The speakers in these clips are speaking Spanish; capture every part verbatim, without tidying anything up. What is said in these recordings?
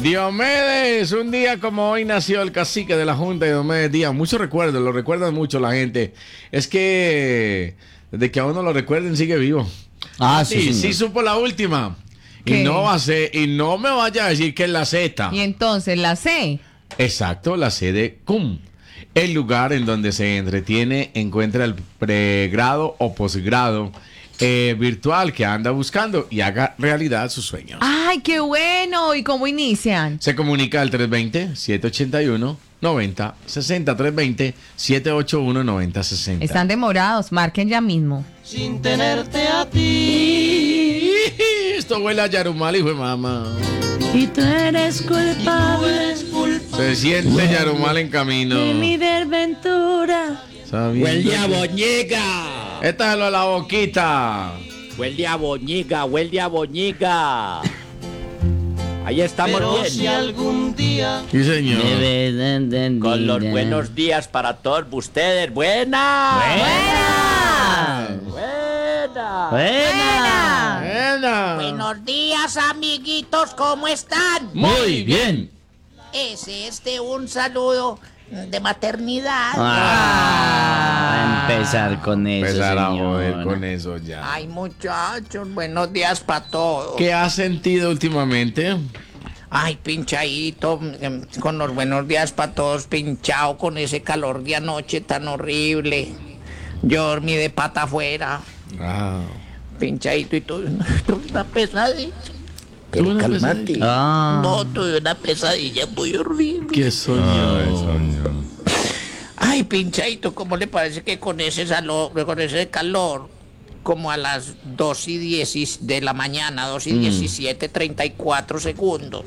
Diomedes, un día como hoy nació el cacique de la Junta de Diomedes Díaz. Muchos recuerdos, lo recuerdan mucho la gente. Es que desde que a uno lo recuerden sigue vivo. Ah, sí, sí, sí supo la última. ¿Qué? Y no va a ser, y no me vaya a decir que es la Z. Y entonces la C. Exacto, la C de C U M. El lugar en donde se entretiene, encuentra el pregrado o posgrado eh, virtual que anda buscando y haga realidad sus sueños. Ay, qué bueno. ¿Y cómo inician? Se comunica al tres dos cero, siete ocho uno, nueve cero seis cero, tres dos cero, siete ocho uno, nueve cero seis cero. Están demorados. Marquen ya mismo. Sin tenerte a ti. Esto huele a Yarumal, hijo de mamá. Y tú eres Tú culpable eres culpable. Se siente Yarumal en camino. de mi desventura. Sabiendo Huele a que- boñiga. Esta es lo de la boquita. Huele a boñiga, huele a boñiga. Ahí estamos Pero bien. si algún día Sí, señor. Con los buenos días para todos ustedes. ¡Buena! ¡Buena! ¡Buena! ¡Buena! Buena. Buenos días, amiguitos, ¿cómo están? Muy bien. Es este un saludo de maternidad. Ah, empezar con eso, Empezar a señor. joder con eso ya. Ay, muchachos, buenos días para todos. ¿Qué has sentido últimamente? Ay, pinchadito, em, con los buenos días para todos, pinchado con ese calor de anoche tan horrible. Yo dormí de pata afuera, Ah. pinchadito y tuve una, tuve una pesadilla. ¿Tuvo Pero una cálmate. pesadilla? Ah. No, tuve una pesadilla muy horrible. ¿Qué soñó? Ay, pinchadito, ¿cómo le parece que con ese salo- con ese calor, como a las dos y diez de la mañana, dos y diecisiete, treinta y cuatro segundos?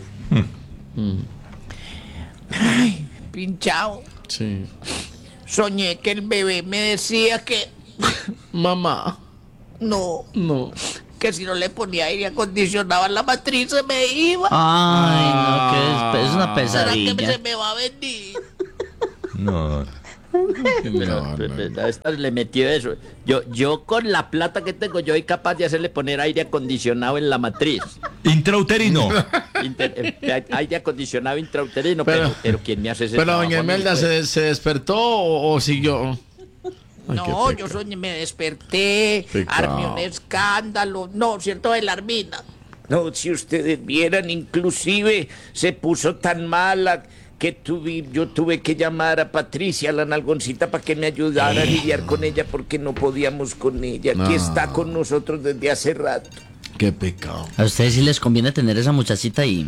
Ay, pinchado, Sí. soñé que el bebé me decía que Mamá, no, no. que si no le ponía aire acondicionado a la matriz se me iba. Ay, no, que es, es una ¿Será que pesadilla. se me va a venir? No. Esta le metió eso. Yo, yo con la plata que tengo, yo soy capaz de hacerle poner aire acondicionado en la matriz. Intrauterino. Inter- eh, aire acondicionado intrauterino, Pero- pero, pero ¿quién me hace ese Pero trabajo doña a mí, Imelda, pues? ¿se, ¿se despertó o, o siguió? Ay, No, qué yo pecado. soñé, me desperté, Pecado. armé un escándalo. No, ¿cierto? De la Armina. No, si ustedes vieran, inclusive se puso tan mala que tuve, yo tuve que llamar a Patricia, la nalgoncita, para que me ayudara a lidiar con ella porque no podíamos con ella. Aquí No. está con nosotros desde hace rato. Qué pecado. A ustedes sí les conviene tener esa muchachita ahí.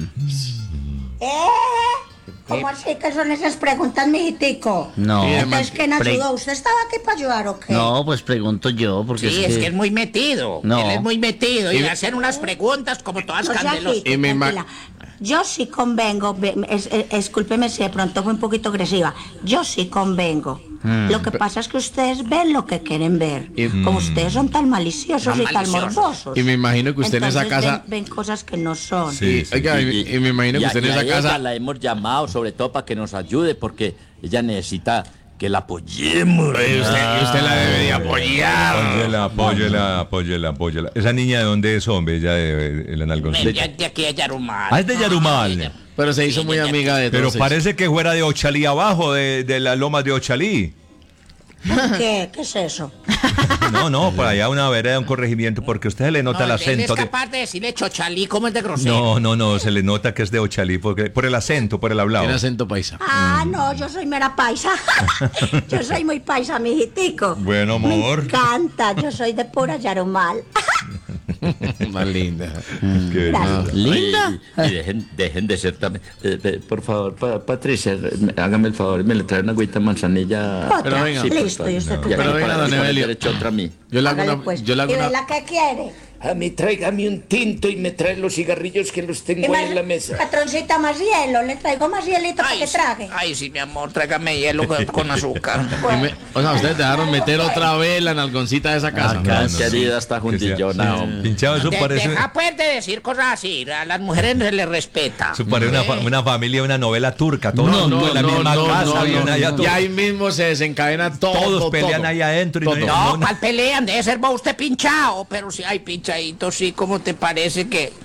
¿Cómo así que son esas preguntas, mijitico? No. Sí, Entonces, ¿quién Pre- ayudó? ¿Usted estaba aquí para ayudar o qué? No, pues pregunto yo, porque Sí, es que es muy metido. No. Él es muy metido y Y- le hacen unas preguntas como todas No sea candelosas. agite, Y me ima- tranquila. Yo sí convengo, ve- es, es- escúlpeme si de pronto fue un poquito agresiva, yo sí convengo. Lo que pasa es que ustedes ven lo que quieren ver. Y- Como ustedes son tan maliciosos Tan y tan maliciosos. morbosos. Y me imagino que usted en esa Entonces casa... Ven, ven cosas que no son. Sí, sí. Oiga, y, y me imagino que y a- usted en y a esa ella casa... la hemos llamado sobre todo para que nos ayude porque ella necesita que la apoyemos. Oye, usted, y usted la debe de apoyar. Apóyela, apóyela, apóyela, apóyela. ¿Esa niña de dónde es, hombre? Ella de, de la Ven, nalgoncita. ya de aquí a Yarumal. Ah, es de Yarumal. Pero se hizo muy amiga de Pero todos. parece que fuera de Ochalí abajo, de, de las lomas de Ochalí. ¿Qué? ¿Qué es eso? No, no, por allá una vereda, un corregimiento, porque a usted se le nota el No, él es acento. de- capaz de decirle chochalí como es de grosero. No, no, no, se le nota que es de Ochalí, porque, por el acento, por el hablado. Tiene acento paisa. Ah, no, yo soy mera paisa. Yo soy muy paisa, mijitico. Bueno, amor. Me encanta, yo soy de pura Yarumal. Más linda. Que- Gracias. linda. Y, y dejen, dejen de ser tan... eh, eh, por favor, pa- Patricia, me- hágame el favor, me le trae una agüita de manzanilla. Otra. Pero venga. Listo, y usted Ya qué que Pero venga, para don que poner Evelio. derecho otra a mí. Yo le hago Hágale, una... pues. Yo le hago ¿Y una... Vela qué quiere? A mí tráigame un tinto y me trae los cigarrillos que los Y tengo ahí más- en la mesa. Patroncita, más hielo, le traigo más hielito para que sí, trague. ay, sí, mi amor, tráigame hielo con, con azúcar. Y me- o sea, ustedes dejaron meter otra vez la nalgoncita de esa casa. Acá, no, no. querida, está que sea- juntillona, sí. hombre. Pinchado, eso De- parece, deja pues de decir cosas así, a las mujeres se les respeta. eso parece una, fa- una familia, una novela turca. Todos No, no, en la no, misma no, casa, no, viven no, allá no. todos, Y ahí mismo se desencadena todo. todos pelean todo. ahí adentro. Y no hay- No, no- ¿cuál pelean? Debe ser vos usted pinchado. Pero si hay pinchaditos, sí, ¿cómo te parece que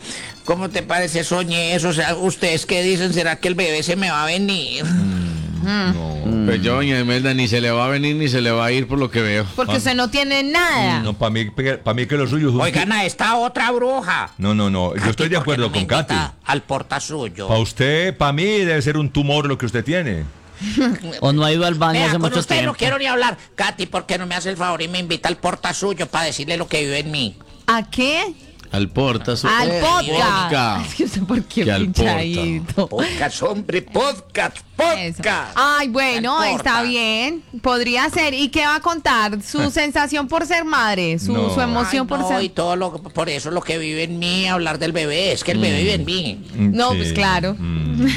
¿Cómo te parece? Soñé eso. O sea, ¿ustedes qué dicen? ¿Será que el bebé se me va a venir? Pues yo, doña Imelda, ni se le va a venir ni se le va a ir por lo que veo. Porque usted no tiene nada. No, para mí, para mí que lo suyo es... Oigan a esta otra bruja. No, no, no, yo estoy de acuerdo con Katy. Al porta suyo. Para usted, para mí debe ser un tumor lo que usted tiene. O no ha ido al baño Vea, hace con mucho usted tiempo. no quiero ni hablar. Katy, ¿por qué no me hace el favor y me invita al porta suyo para decirle lo que vive en mí? ¿A qué? Al porta. su- Al Eh, podcast. Es que usted, ¿por qué Que al pinchadito? Podcast, hombre, podcast, Eso. podcast. Ay, bueno, Al está porta. bien. Podría ser. ¿Y qué va a contar? Su sensación por ser madre, su, No. su emoción Ay, por no, ser. y todo lo, por eso lo que vive en mí, hablar del bebé, es que el bebé vive en mí. No, pues claro. Mm.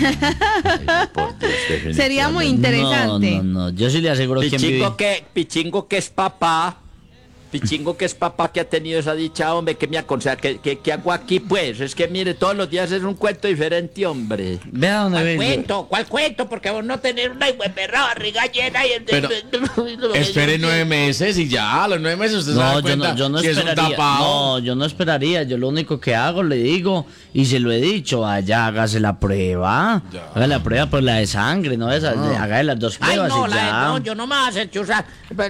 Sería muy interesante. No, no, no. Yo sí le aseguro que Pichingo que, Pichingo que es papá, Pichingo que es papá que ha tenido esa dicha, hombre, que me aconseja, que, que, que hago aquí pues, es que mire, todos los días es un cuento diferente, hombre. Vea dónde ¿Cuál ve. cuento? ¿Cuál cuento? Porque vos no tener una perra barriga llena y... Pero espere nueve meses y ya, a los nueve meses usted se da No, yo cuenta no, yo no si es un esperaría. tapado. No, yo no esperaría. Yo lo único que hago, le digo, y se lo he dicho, vaya, hágase la prueba. Haga la prueba por la de sangre, no esa, haga las dos Ay, pruebas no, y la ya. de- no, yo no me voy a hacer chuza.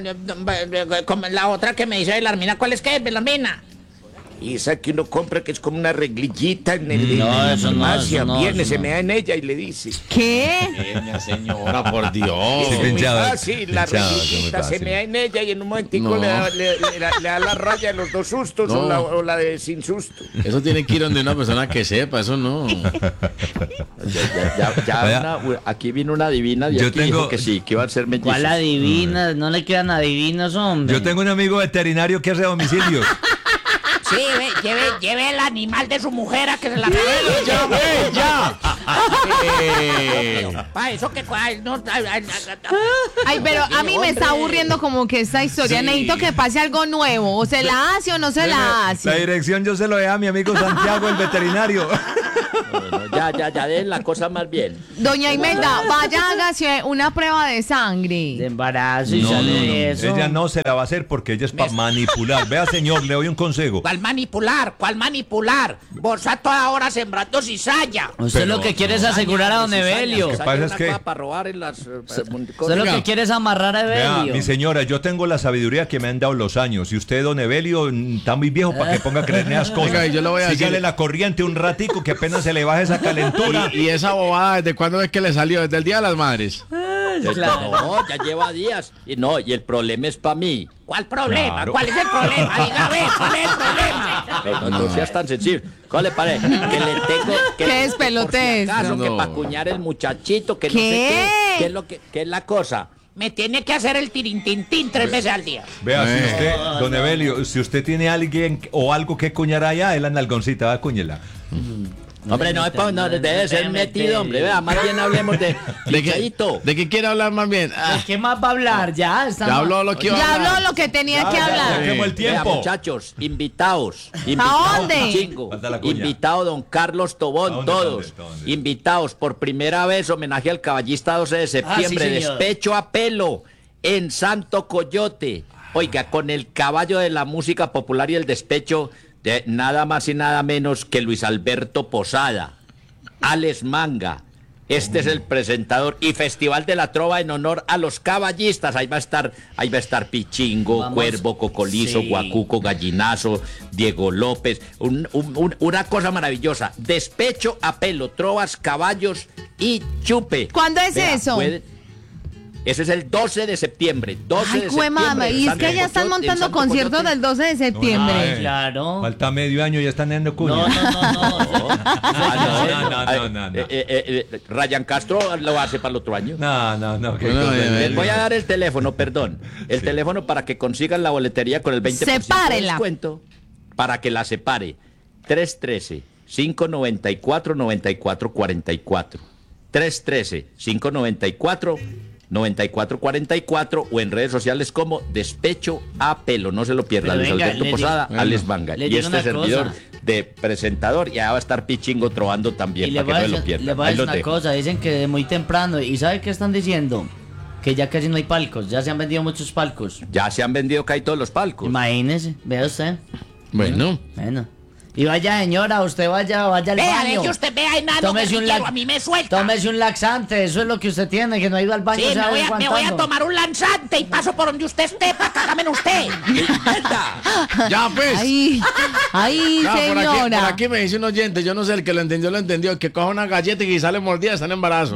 Como la otra que me dice Belarmina, ¿cuál es que es, Belarmina? Y esa que uno compra que es como una reglillita en, el, No, en la eso no, farmacia. eso no, Viene, eso se no. me da en ella y le dice. ¿Qué? Doña señora, por Dios. Sí, Es muy pinchado, fácil, la pinchado, eso es muy reglillita se fácil. me da en ella y en un momentico No. le, da, le- le da- le da la raya de los dos sustos No. o, la, o la de sin susto. Eso tiene que ir donde una persona que sepa, eso no. Ya, ya, ya Vaya. una- aquí vino una divina de Yo aquí, tengo- dijo que sí, que iba a ser mellizos. ¿Cuál adivina? No le quedan adivinos, hombre. Yo tengo un amigo veterinario que hace domicilios. Sí, ve, lleve, lleve el animal de su mujer a que se la revele. ¡Ya, ve, ya! Eh, Pa, eso que... ay, no, ay, ay, ay, Ay, pero a mí me está aburriendo como que esta historia. Sí. Necesito que pase algo nuevo. O se la hace o no se la La hace. dirección yo se lo dejé a mi amigo Santiago, el veterinario. Bueno, ya, ya, ya, den la cosa más bien. Doña Imelda, vaya, hágase una prueba de De sangre. embarazo y No, sale no, no. de eso. Ella no se la va a hacer porque ella es para manipular. Vea, señor, le doy un consejo. ¿Cuál manipular? ¿Cuál manipular? Vos a toda hora sembrando cizalla. Usted Pero lo que quiere es asegurar a don Evelio. que pasa es que- para robar en las... eh, Usted cosas. lo Oiga. que quiere es amarrar a Vea, Evelio. mi señora, yo tengo la sabiduría que me han dado los años. Y usted, don Evelio, mm, está muy viejo para que ponga a creer en esas cosas. Oiga, yo le voy a Sígale decir- la corriente un ratico que apenas se le baje esa calentura. y, y esa bobada, ¿desde cuándo es que le salió? ¿Desde el Día de las Madres? Claro. No, ya lleva días. Y no, y el problema es para mí. ¿Cuál problema? Claro. ¿Cuál es el problema? Diga, a ver, ¿cuál es el problema? No, no, no seas tan sensible. ¿Cómo le parece? Que le tengo que... ¿Qué despelotes? Por si acaso, que No. para acuñar el muchachito, que no ¿Qué? sé qué. ¿Qué es lo que, qué es la cosa? Me tiene que hacer el tirintintín tres veces al día. Vea, si Eh. usted, don Evelio, si usted tiene alguien o algo que cuñar allá, es la nalgoncita, va a cuñarla. Hombre, no, es pa- no, debe ser metido, hombre. Vea, más bien hablemos de ¿De qué, pinchadito. ¿De qué quiere hablar más bien? Ah, ¿De qué más va a hablar? Ya, está ya mal. habló lo que iba a Ya hablar. habló lo que tenía que Ya hablar. quemó el Vea, tiempo. muchachos, invitados. Invitados, dónde? Chingo. Falta la cuña. Invitado don Carlos Tobón, ¿A dónde, todos. dónde, dónde? Invitados por primera vez, homenaje al caballista doce de septiembre, Ah, sí, señor. despecho a pelo en Santo Coyote. Oiga, con el caballo de la música popular y el despecho de nada más y nada menos que Luis Alberto Posada, Alex Manga. Este es el presentador y Festival de la Trova en honor a los caballistas. Ahí va a estar, ahí va a estar Pichingo, Vamos. Cuervo, Cocolizo, Sí. Guacuco, Gallinazo, Diego López. Un- un- un- una cosa maravillosa. Despecho a pelo, trovas, caballos y chupe. ¿Cuándo es eso? puede- Ese es el doce de septiembre. doce Ay, de jue septiembre. mama, y es Santo que ya están Coyote, en montando Santo conciertos Coyote. del doce de septiembre. Ay, Claro. Falta medio año y ya están dando cuña. No, no, no, no. Ah, No, no, no, no, no. Eh, eh, eh, eh, Ryan Castro lo hace para el otro año. No, no, no. qué Bueno, cosa. eh, Les voy a dar el teléfono, perdón. El teléfono para que consigan la boletería con el veinte por ciento de Sepárela. descuento. Para que la separe. tres uno tres, cinco nueve cuatro, nueve cuatro cuatro cuatro. tres uno tres, cinco nueve cuatro, nueve cuatro cuatro cuatro o en redes sociales como Despecho a Pelo. No se lo pierda. Pero Luis venga, Alberto le Posada, digo- Alex Manga. le Y digo este una servidor cosa. de presentador. Y allá va a estar Pichingo trovando Y también. le Para voy que a no se lo decir, pierdan. le voy a Ahí decir los una dejo. cosa, dicen que de muy temprano. ¿Y sabe qué están diciendo? Que ya casi no hay palcos, ya se han vendido muchos palcos. Ya se han vendido casi todos los palcos. Imagínese, vea usted. Bueno, Bueno, Y vaya, señora, usted vaya, vaya al Vea, baño. deje usted, vea, enano, Tómese un, guerrillero, lac- a mí me suelta. tómese un laxante, eso es lo que usted tiene, que no ha ido al baño. Sí, se me va voy, a, me voy a aguantando. tomar un lanzante y paso por donde usted esté para cagarme en usted. Ya, pues. Ay, ay, Ya, por aquí, señora. por aquí me dice un oyente, yo no sé, el que lo entendió, lo entendió, que coja una galleta y sale mordida, está en embarazo.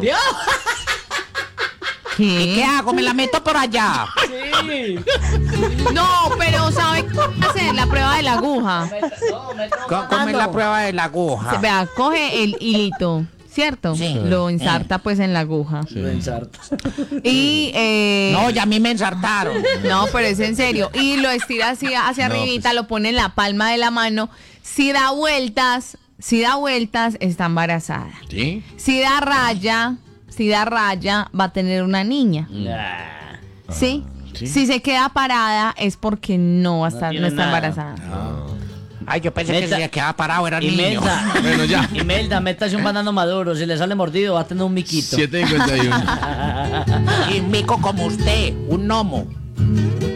¿Y qué ¿Qué? hago? Me la meto por allá. No, pero ¿sabe qué hacer? La prueba de la aguja. ¿Cómo cómo es la prueba de la aguja? Se- Vea, coge el hilito, ¿cierto? Sí. Lo ensarta pues en la aguja. Lo ensarta. Y eh, No, ya a mí me ensartaron. no, pero es en serio. Y lo estira así hacia No, arribita, pues. lo pone en la palma de la mano. Si da vueltas, si da vueltas, está embarazada. ¿Sí? Si da raya, si da raya, va a tener una niña. Ah, ¿Sí? Sí. Si se queda parada es porque no va a estar, no, tiene está nada. embarazada. Ay, yo pensé que Neta. se quedaba parado, era niño. Imelda, Bueno, ya. Imelda, métase un banano maduro. Si le sale mordido, va a tener un miquito. siete cincuenta y uno. Y mico como usted, un gnomo.